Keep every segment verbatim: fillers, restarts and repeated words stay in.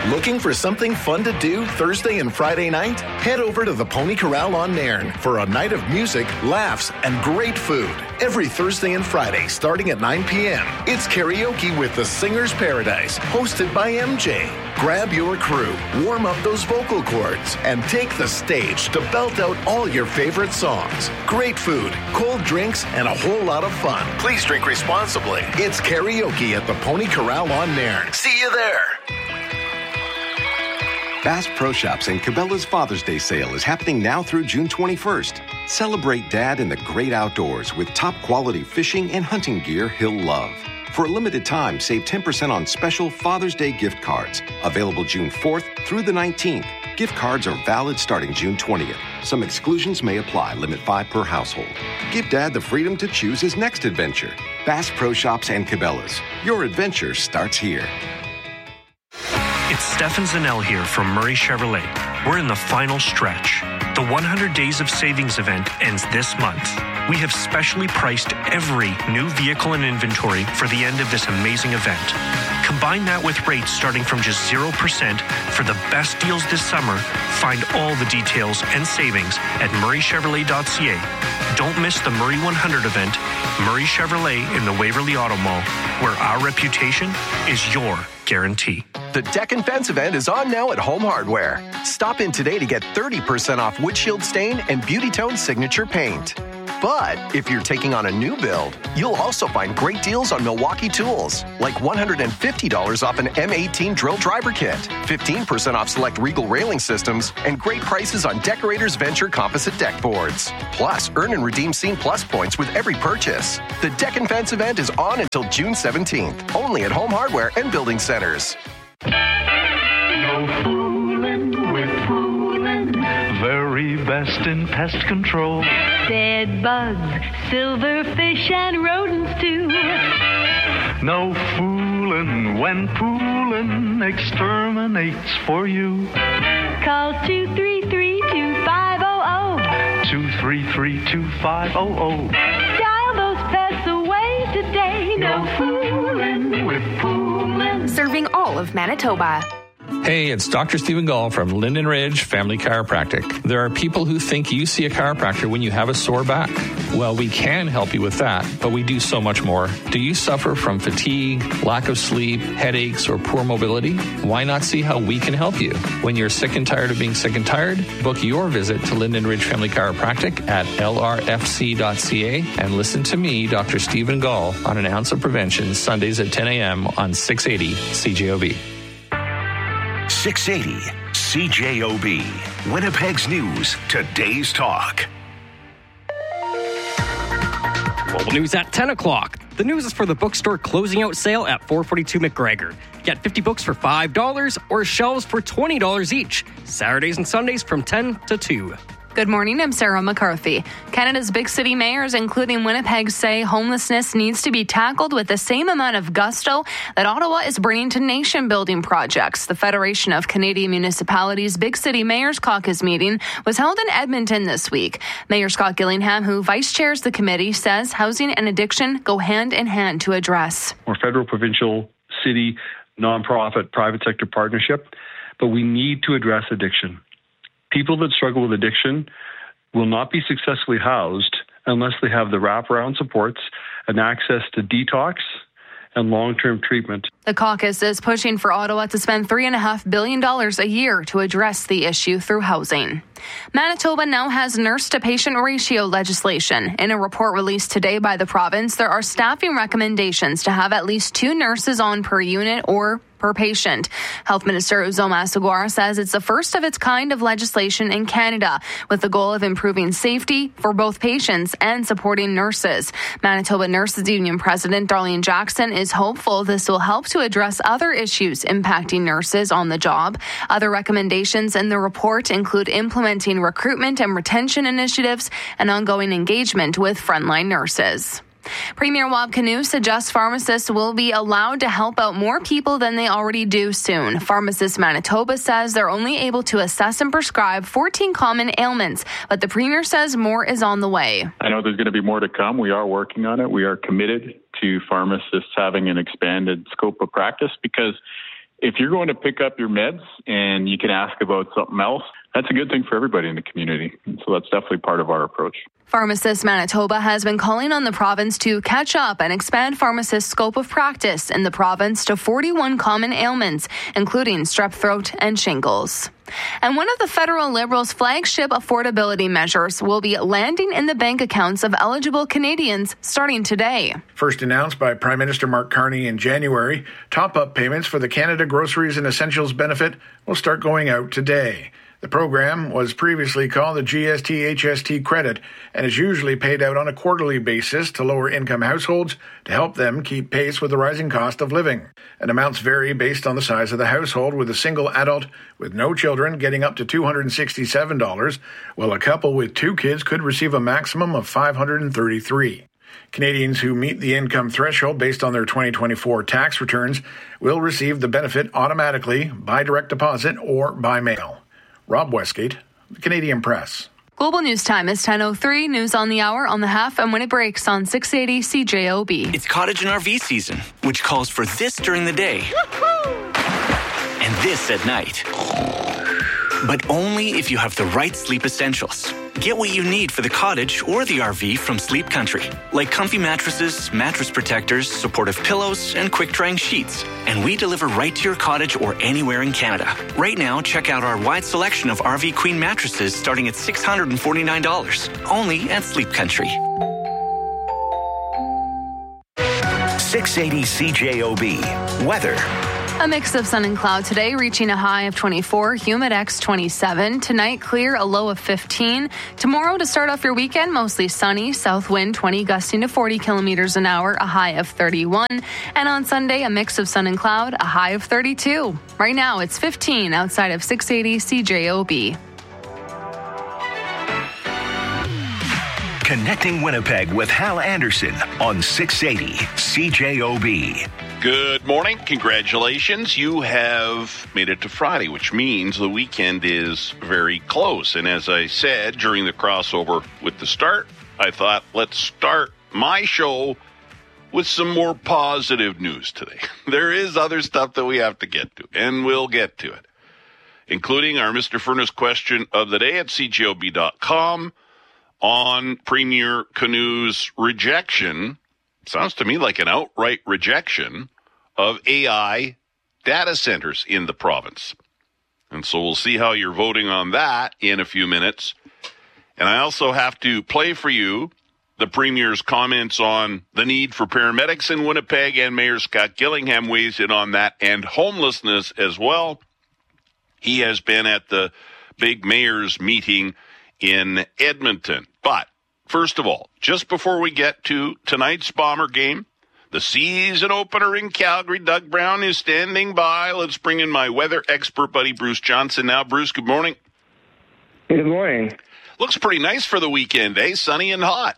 Looking for something fun to do Thursday and Friday night? Head over to the Pony Corral on Nairn for a night of music, laughs, and great food. Every Thursday and Friday starting at nine p.m. It's karaoke with the Singer's Paradise, hosted by M J. Grab your crew, warm up those vocal cords, and take the stage to belt out all your favorite songs. Great food, cold drinks, and a whole lot of fun. Please drink responsibly. It's karaoke at the Pony Corral on Nairn. See you there. Bass Pro Shops and Cabela's Father's Day sale is happening now through June twenty-first. Celebrate Dad in the great outdoors with top quality fishing and hunting gear he'll love. For a limited time, save ten percent on special Father's Day gift cards. Available June fourth through the nineteenth. Gift cards are valid starting June twentieth. Some exclusions may apply. Limit five per household. Give Dad the freedom to choose his next adventure. Bass Pro Shops and Cabela's. Your adventure starts here. It's Stefan Zanell here from Murray Chevrolet. We're in the final stretch. The one hundred Days of Savings event ends this month. We have specially priced every new vehicle in inventory for the end of this amazing event. Combine that with rates starting from just zero percent for the best deals this summer. Find all the details and savings at murray chevrolet dot c a. Don't miss the Murray one hundred event, Murray Chevrolet in the Waverly Auto Mall, where our reputation is your guarantee. The Deck and Fence event is on now at Home Hardware. Stop in today to get thirty percent off Windshield Stain and Beauty Tone Signature Paint. But if you're taking on a new build, you'll also find great deals on Milwaukee tools, like one hundred fifty dollars off an M eighteen drill driver kit, fifteen percent off select Regal railing systems, and great prices on Decorators Venture composite deck boards. Plus, earn and redeem Scene Plus points with every purchase. The Deck and Fence event is on until June seventeenth, only at Home Hardware and Building Centers. No fooling with fooling, very best in pest control. Bed bugs, silverfish, and rodents too. No fooling when poolin' exterminates for you. Call two three three, two five zero zero. two three three, two five zero zero. Dial those pests away today. No fooling with poolin'. Serving all of Manitoba. Hey, it's Doctor Stephen Gall from Linden Ridge Family Chiropractic. There are people who think you see a chiropractor when you have a sore back. Well, we can help you with that, but we do so much more. Do you suffer from fatigue, lack of sleep, headaches, or poor mobility? Why not see how we can help you? When you're sick and tired of being sick and tired, book your visit to Linden Ridge Family Chiropractic at l r f c dot c a and listen to me, Doctor Stephen Gall, on An Ounce of Prevention, Sundays at ten a.m. on six eighty C J O B. six eighty C J O B. Winnipeg's News, today's talk. Global news at ten o'clock. The news is for the bookstore closing out sale at four forty-two McGregor. Get fifty books for five dollars or shelves for twenty dollars each. Saturdays and Sundays from ten to two. Good morning, I'm Sarah McCarthy. Canada's big city mayors, including Winnipeg, say homelessness needs to be tackled with the same amount of gusto that Ottawa is bringing to nation-building projects. The Federation of Canadian Municipalities Big City Mayors Caucus meeting was held in Edmonton this week. Mayor Scott Gillingham, who vice-chairs the committee, says housing and addiction go hand-in-hand to address. We're federal, provincial, city, nonprofit, private sector partnership, but we need to address addiction. People that struggle with addiction will not be successfully housed unless they have the wraparound supports and access to detox and long-term treatment. The caucus is pushing for Ottawa to spend three point five billion dollars a year to address the issue through housing. Manitoba now has nurse-to-patient ratio legislation. In a report released today by the province, there are staffing recommendations to have at least two nurses on per unit or per patient. Health Minister Uzoma Asseguara says it's the first of its kind of legislation in Canada, with the goal of improving safety for both patients and supporting nurses. Manitoba Nurses Union President Darlene Jackson is hopeful this will help to address other issues impacting nurses on the job. Other recommendations in the report include implementing recruitment and retention initiatives and ongoing engagement with frontline nurses. Premier Wab Kinew suggests pharmacists will be allowed to help out more people than they already do soon. Pharmacists Manitoba says they're only able to assess and prescribe fourteen common ailments, but the Premier says more is on the way. I know there's going to be more to come. We are working on it. We are committed to pharmacists having an expanded scope of practice because if you're going to pick up your meds and you can ask about something else, that's a good thing for everybody in the community. So that's definitely part of our approach. Pharmacists Manitoba has been calling on the province to catch up and expand pharmacists' scope of practice in the province to forty-one common ailments, including strep throat and shingles. And one of the federal Liberals' flagship affordability measures will be landing in the bank accounts of eligible Canadians starting today. First announced by Prime Minister Mark Carney in January, top-up payments for the Canada Groceries and Essentials benefit will start going out today. The program was previously called the G S T H S T credit and is usually paid out on a quarterly basis to lower-income households to help them keep pace with the rising cost of living. And amounts vary based on the size of the household, with a single adult with no children getting up to two hundred sixty-seven dollars, while a couple with two kids could receive a maximum of five hundred thirty-three dollars. Canadians who meet the income threshold based on their twenty twenty-four tax returns will receive the benefit automatically by direct deposit or by mail. Rob Westgate, The Canadian Press. Global News Time is ten oh three. News on the hour on the half and when it breaks on six eighty C J O B. It's cottage and R V season, which calls for this during the day and this at night. But only if you have the right sleep essentials. Get what you need for the cottage or the R V from Sleep Country, like comfy mattresses, mattress protectors, supportive pillows, and quick-drying sheets. And we deliver right to your cottage or anywhere in Canada. Right now, check out our wide selection of R V Queen mattresses starting at six hundred forty-nine dollars, only at Sleep Country. six eighty C J O B. Weather. A mix of sun and cloud today, reaching a high of twenty-four, humid X twenty-seven. Tonight, clear, a low of fifteen. Tomorrow, to start off your weekend, mostly sunny, south wind twenty, gusting to forty kilometers an hour, a high of thirty-one. And on Sunday, a mix of sun and cloud, a high of thirty-two. Right now, it's fifteen outside of six eighty C J O B. Connecting Winnipeg with Hal Anderson on six eighty C J O B. Good morning. Congratulations. You have made it to Friday, which means the weekend is very close. And as I said during the crossover with the start, I thought, let's start my show with some more positive news today. There is other stuff that we have to get to, and we'll get to it, including our Mister Furnace question of the day at C J O B dot com on Premier Canoe's rejection. Sounds to me like an outright rejection of A I data centers in the province. And so we'll see how you're voting on that in a few minutes. And I also have to play for you the Premier's comments on the need for paramedics in Winnipeg, and Mayor Scott Gillingham weighs in on that, and homelessness as well. He has been at the big mayor's meeting in Edmonton. But first of all, just before we get to tonight's Bomber game, the season opener in Calgary, Doug Brown is standing by. Let's bring in my weather expert buddy, Bruce Johnson. Now, Bruce, good morning. Good morning. Looks pretty nice for the weekend, eh? Sunny and hot.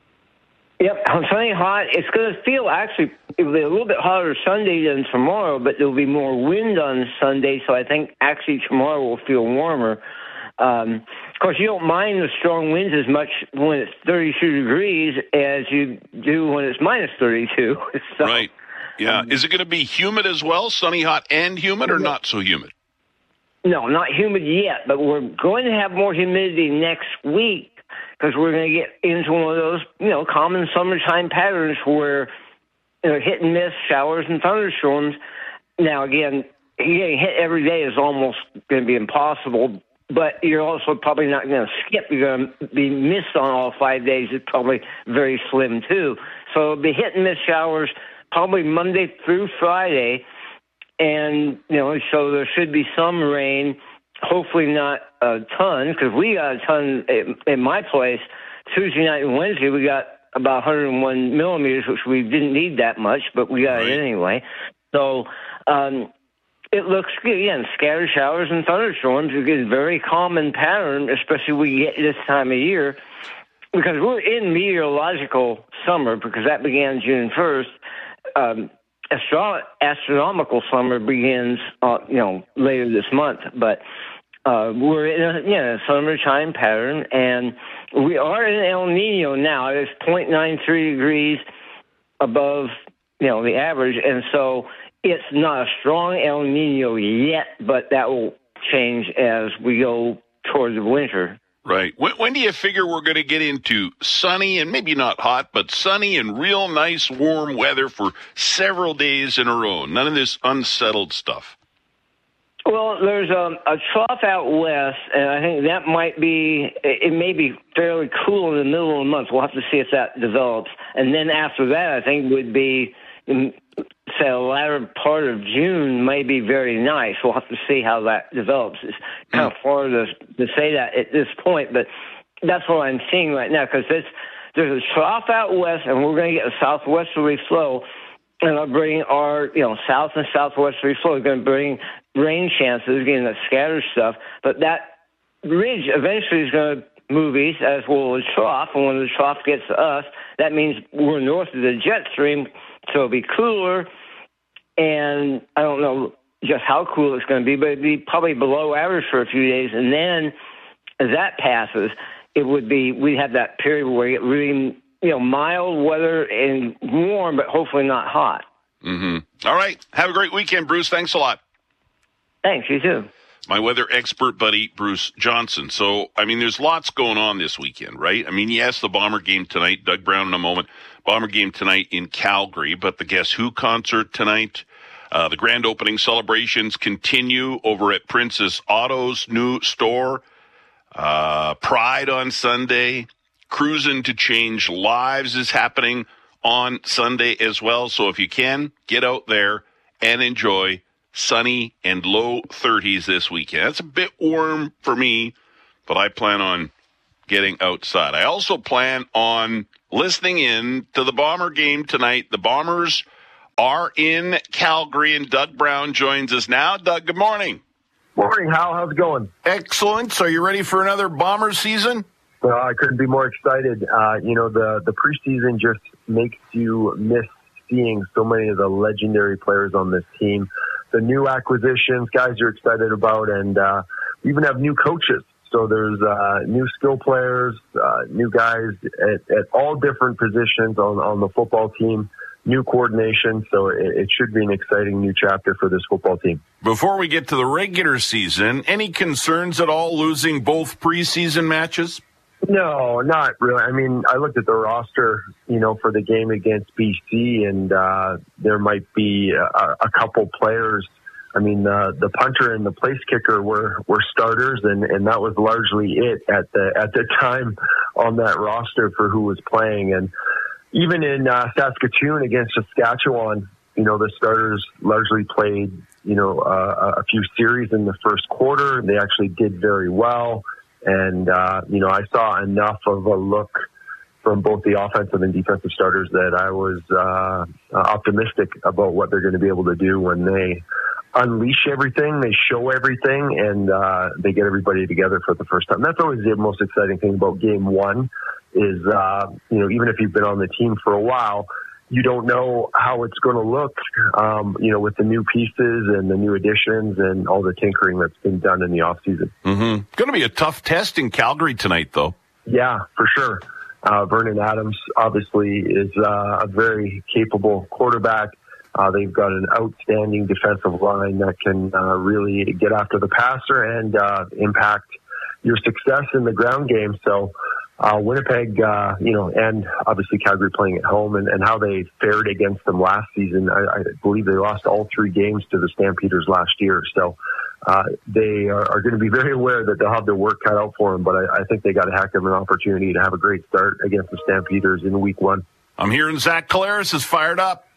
Yep, sunny and hot. It's going to feel, actually, it'll be a little bit hotter Sunday than tomorrow, but there'll be more wind on Sunday, so I think actually tomorrow will feel warmer. Um, of course, you don't mind the strong winds as much when it's thirty-two degrees as you do when it's minus thirty-two. So, right. Yeah. Um, Is it going to be humid as well? Sunny, hot, and humid, or not so humid? No, not humid yet, but we're going to have more humidity next week because we're going to get into one of those, you know, common summertime patterns where, you know, hit and miss showers and thunderstorms. Now, again, getting hit every day is almost going to be impossible. But you're also probably not going to skip. You're going to be missed on all five days. It's probably very slim, too. So it'll be hit and miss showers probably Monday through Friday. And, you know, so there should be some rain, hopefully not a ton, because we got a ton at, at my place. Tuesday night and Wednesday, we got about one hundred one millimeters, which we didn't need that much, but we got right. it anyway. So, um, it looks good. Again, scattered showers and thunderstorms is a very common pattern, especially when we get this time of year, because we're in meteorological summer, because that began June first. Um, astro- astronomical summer begins, uh, you know, later this month, but uh, we're in a, you know, a summertime pattern, and we are in El Nino now. It's zero point nine three degrees above, you know, the average, and so it's not a strong El Nino yet, but that will change as we go towards the winter. Right. When, when do you figure we're going to get into sunny and maybe not hot, but sunny and real nice warm weather for several days in a row? None of this unsettled stuff. Well, there's um, a trough out west, and I think that might be, it may be fairly cool in the middle of the month. We'll have to see if that develops. And then after that, I think would be, say, the latter part of June may be very nice. We'll have to see how that develops. It's kind of hard to, to say that at this point, but that's what I'm seeing right now, because there's a trough out west, and we're going to get a southwesterly flow, and I'll bring our, you know, south and southwesterly flow. We're going to bring rain chances, getting that scattered stuff, but that ridge eventually is going to move east, as will the trough, and when the trough gets to us, that means we're north of the jet stream, so it'll be cooler, and I don't know just how cool it's going to be, but it'd be probably below average for a few days, and then as that passes, it would be, we'd have that period where we get really, you know, mild weather and warm, but hopefully not hot. Mm-hmm. All right. Have a great weekend, Bruce. Thanks a lot. Thanks, you too. My weather expert buddy, Bruce Johnson. So, I mean, there's lots going on this weekend, right? I mean, yes, the Bomber game tonight, Doug Brown in a moment. Bomber game tonight in Calgary, but the Guess Who concert tonight. Uh, the grand opening celebrations continue over at Princess Auto's new store. Uh, Pride on Sunday. Cruising to Change Lives is happening on Sunday as well. So if you can, get out there and enjoy sunny and low thirties this weekend. That's a bit warm for me, but I plan on getting outside. I also plan on listening in to the Bomber game tonight. The Bombers are in Calgary, and Doug Brown joins us now. Doug, good morning. Morning, Hal. How's it going? Excellent. So you ready for another Bomber season? Well, I couldn't be more excited. Uh, you know, the, the preseason just makes you miss seeing so many of the legendary players on this team. The new acquisitions, guys you're excited about, and uh, we even have new coaches. So there's uh, new skill players, uh, new guys at, at all different positions on, on the football team, new coordination. So it, it should be an exciting new chapter for this football team. Before we get to the regular season, any concerns at all losing both preseason matches? No, not really. I mean, I looked at the roster, you know, for the game against B C, and uh, there might be a, a couple players. I mean, uh, the punter and the place kicker were, were starters, and, and that was largely it at the at the time on that roster for who was playing. And even in uh, Saskatoon against Saskatchewan, you know, the starters largely played, you know, uh, a few series in the first quarter. They actually did very well. And, uh, you know, I saw enough of a look from both the offensive and defensive starters that I was uh, optimistic about what they're going to be able to do when they unleash everything, they show everything, and uh, they get everybody together for the first time. That's always the most exciting thing about game one is, uh, you know, even if you've been on the team for a while, you don't know how it's going to look, um, you know, with the new pieces and the new additions and all the tinkering that's been done in the offseason. Mm-hmm. Going to be a tough test in Calgary tonight, though. Yeah, for sure. Uh, Vernon Adams obviously is uh, a very capable quarterback. Uh, they've got an outstanding defensive line that can uh, really get after the passer and uh, impact your success in the ground game. So, Uh, Winnipeg, uh, you know, and obviously Calgary playing at home and, and how they fared against them last season. I, I believe they lost all three games to the Stampeders last year. So uh, they are, are going to be very aware that they'll have their work cut out for them. But I, I think they got a heck of an opportunity to have a great start against the Stampeders in week one. I'm hearing Zach Collaros is fired up.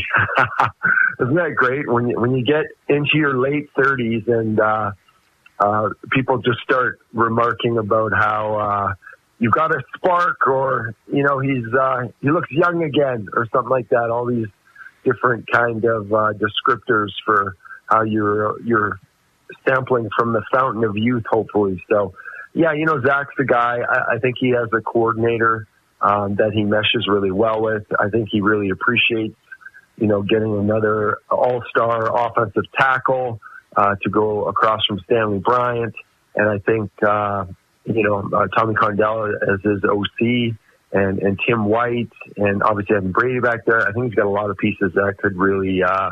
Isn't that great? When you, when you get into your late thirties and uh, uh, people just start remarking about how uh, you got a spark, or, you know, he's uh, he looks young again, or something like that. All these different kind of uh, descriptors for how you're you're sampling from the fountain of youth, hopefully. So, yeah, you know, Zach's the guy. I, I think he has a coordinator um, that he meshes really well with. I think he really appreciates, you know, getting another all-star offensive tackle uh, to go across from Stanley Bryant. And I think, uh, you know, uh, Tommy Condell as his O C and, and Tim White and obviously having Brady back there. I think he's got a lot of pieces that could really uh,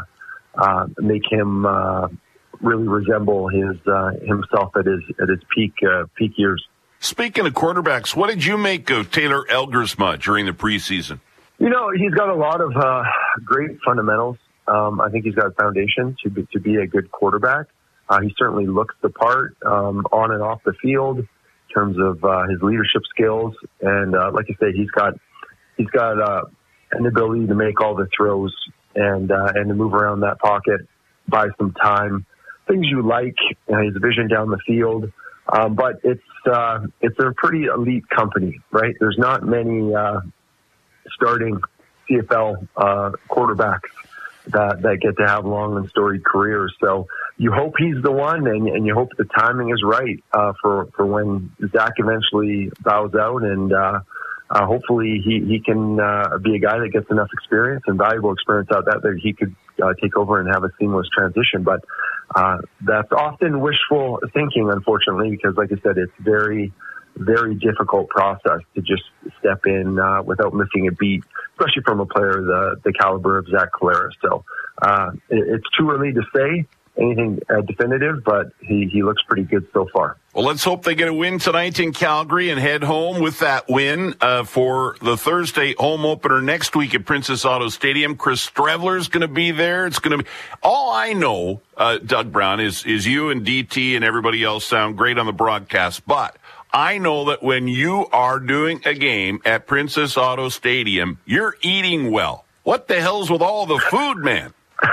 uh, make him uh, really resemble his uh, himself at his at his peak uh, peak years. Speaking of quarterbacks, what did you make of Taylor Elgersma during the preseason? You know, he's got a lot of uh, great fundamentals. Um, I think he's got a foundation to be, to be a good quarterback. Uh, he certainly looks the part um, on and off the field in terms of uh, his leadership skills. And uh, like I say, he's got he's got uh, an ability to make all the throws and uh, and to move around that pocket, buy some time, things you like. Uh, his vision down the field. Um, but it's uh, it's a pretty elite company, right? There's not many uh, starting C F L uh, quarterbacks that, that get to have long and storied careers. So you hope he's the one, and, and you hope the timing is right uh, for for when Zach eventually bows out, and uh, uh, hopefully he he can uh, be a guy that gets enough experience and valuable experience out that that he could uh, take over and have a seamless transition. But Uh, that's often wishful thinking, unfortunately, because, like I said, it's very, very difficult process to just step in uh, without missing a beat, especially from a player the the caliber of Zach Collaros. So uh, it, it's too early to say anything uh, definitive, but he, he looks pretty good so far. Well, let's hope they get a win tonight in Calgary and head home with that win uh, for the Thursday home opener next week at Princess Auto Stadium. Chris Streveler's going to be there. It's going to be all I know, uh, Doug Brown, is is you and D T and everybody else sound great on the broadcast, but I know that when you are doing a game at Princess Auto Stadium, you're eating well. What the hell's with all the food, man?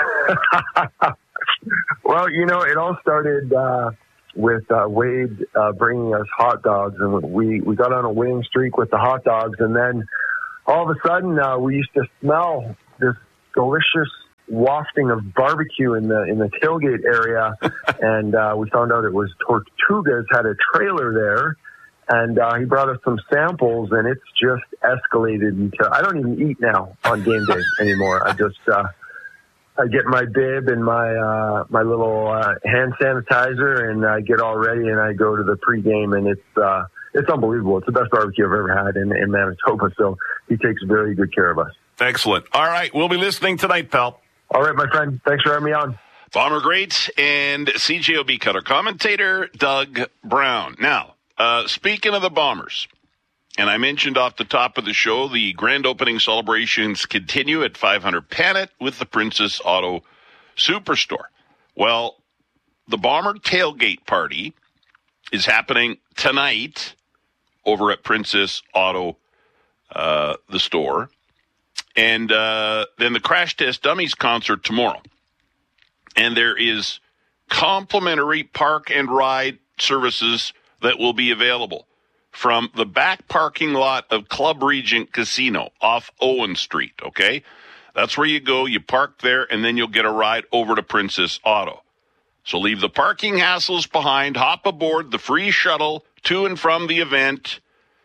Well, you know, it all started uh, with uh, Wade uh, bringing us hot dogs, and we, we got on a winning streak with the hot dogs, and then all of a sudden uh, we used to smell this delicious wafting of barbecue in the in the tailgate area, and uh, we found out it was Tortugas had a trailer there, and uh, he brought us some samples, and it's just escalated until I don't even eat now on game day anymore. I just uh, I get my bib and my uh, my little uh, hand sanitizer, and I get all ready, and I go to the pregame, and it's uh, it's unbelievable. It's the best barbecue I've ever had in, in Manitoba. So he takes very good care of us. Excellent. All right, we'll be listening tonight, pal. All right, my friend. Thanks for having me on. Bomber great and C J O B color commentator Doug Brown. Now, uh, speaking of the Bombers, and I mentioned off the top of the show, the grand opening celebrations continue at five hundred Panet with the Princess Auto Superstore. Well, the Bomber tailgate party is happening tonight over at Princess Auto, uh, the store. And uh, then the Crash Test Dummies concert tomorrow. And there is complimentary park and ride services that will be available from the back parking lot of Club Regent Casino off Owen Street, okay? That's where you go, you park there, and then you'll get a ride over to Princess Auto. So leave the parking hassles behind, hop aboard the free shuttle to and from the event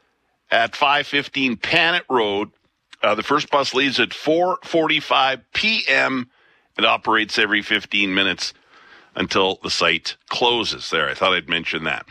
at five fifteen Panet Road. Uh, the first bus leaves at four forty-five p.m. It operates every fifteen minutes until the site closes there. I thought I'd mention that.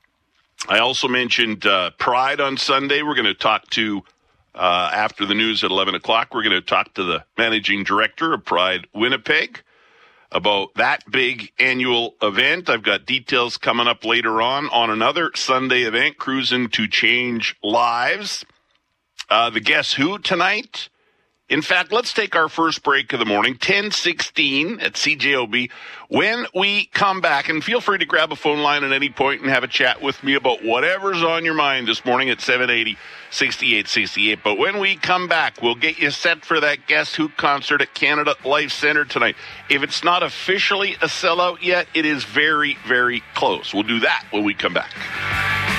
I also mentioned uh, Pride on Sunday. We're going to talk to, uh, after the news at eleven o'clock, we're going to talk to the managing director of Pride Winnipeg about that big annual event. I've got details coming up later on on another Sunday event, Cruising to Change Lives. Uh, the Guess Who tonight. In fact, let's take our first break of the morning, ten sixteen at C J O B. When we come back, and feel free to grab a phone line at any point and have a chat with me about whatever's on your mind this morning at seven eighty, sixty-eight sixty-eight. But when we come back, we'll get you set for that Guess Who concert at Canada Life Centre tonight. If it's not officially a sellout yet, it is very, very close. We'll do that when we come back.